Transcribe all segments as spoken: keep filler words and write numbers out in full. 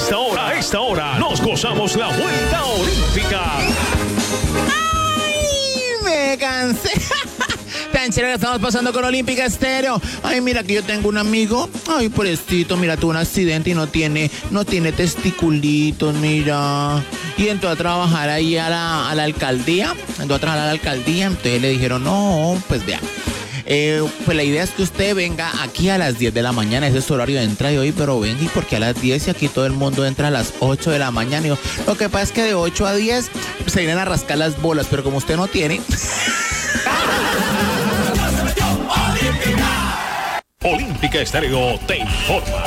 esta hora, a esta hora, nos gozamos la vuelta olímpica. ¡Ay! Me cansé. Tan chévere que estamos pasando con Olímpica Estéreo. Ay, mira que yo tengo un amigo. Ay, pobrecito, mira, tuvo un accidente y no tiene, no tiene testiculitos, mira. Y entró a trabajar ahí a la, a la alcaldía. Entró a trabajar a la alcaldía. Entonces le dijeron, no, pues vea. Eh, pues la idea es que usted venga aquí a las diez de la mañana, ese es su horario de entrada y hoy, pero venga, ¿y por qué a las diez y aquí todo el mundo entra a las ocho de la mañana? Y yo, lo que pasa es que de ocho a diez se vienen a rascar las bolas, pero como usted no tiene... Olímpica Estéreo te informa.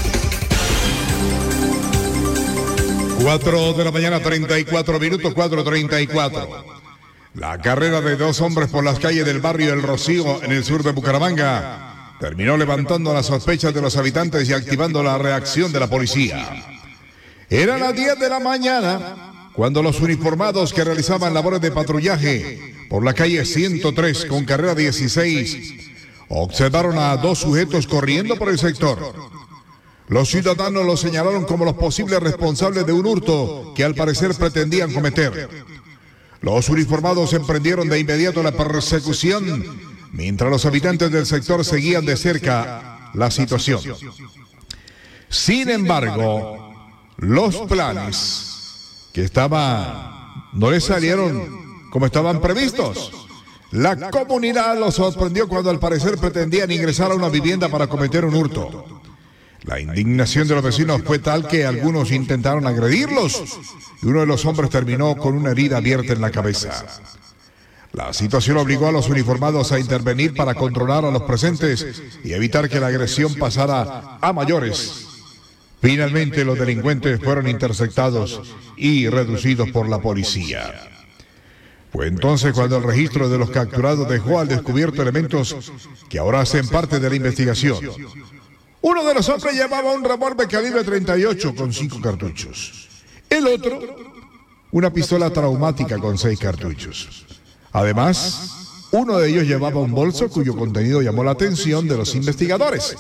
cuatro de la mañana, treinta y cuatro minutos, cuatro treinta y cuatro. La carrera de dos hombres por las calles del barrio El Rocío en el sur de Bucaramanga terminó levantando las sospechas de los habitantes y activando la reacción de la policía. Eran las diez de la mañana cuando los uniformados que realizaban labores de patrullaje por la calle ciento tres con carrera dieciséis observaron a dos sujetos corriendo por el sector. Los ciudadanos los señalaron como los posibles responsables de un hurto que al parecer pretendían cometer. Los uniformados emprendieron de inmediato la persecución, mientras los habitantes del sector seguían de cerca la situación. Sin embargo, los planes que estaban no les salieron como estaban previstos. La comunidad los sorprendió cuando al parecer pretendían ingresar a una vivienda para cometer un hurto. La indignación de los vecinos fue tal que algunos intentaron agredirlos y uno de los hombres terminó con una herida abierta en la cabeza. La situación obligó a los uniformados a intervenir para controlar a los presentes y evitar que la agresión pasara a mayores. Finalmente los delincuentes fueron interceptados y reducidos por la policía. Fue entonces cuando el registro de los capturados dejó al descubierto elementos que ahora hacen parte de la investigación. Uno de los hombres llevaba un revólver calibre treinta y ocho con cinco cartuchos. El otro, una pistola traumática con seis cartuchos. Además, uno de ellos llevaba un bolso cuyo contenido llamó la atención de los investigadores.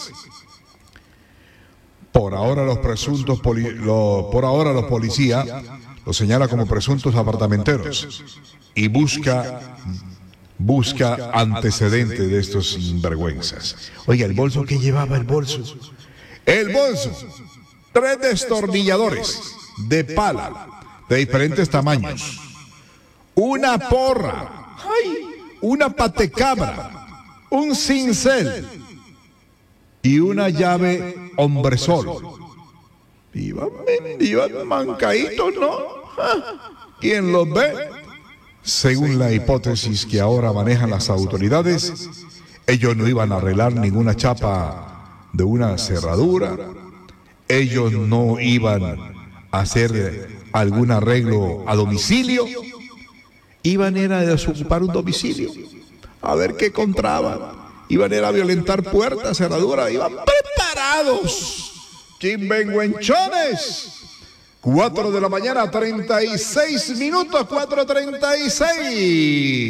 Por ahora los presuntos poli- lo, por ahora los policías los señala como presuntos apartamenteros y busca busca antecedentes de estos sinvergüenzas. Oiga, el bolso que llevaba el bolso. El bolso, tres destornilladores de pala de diferentes tamaños, una porra, una patecabra, un cincel y una llave hombresol. Iban, iban mancaditos, ¿no? ¿Quién los ve? Según la hipótesis que ahora manejan las autoridades, ellos no iban a arreglar ninguna chapa de una cerradura, ellos no iban a hacer algún arreglo a domicilio, iban era a desocupar un domicilio, a ver qué encontraban, iban era a violentar puertas, cerraduras, iban preparados, chimbenguenchones. Cuatro de la mañana, treinta y seis minutos, cuatro treinta y seis.